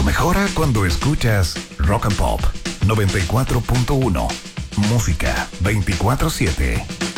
Todo mejora cuando escuchas Rock and Pop 94.1. Música 24/7.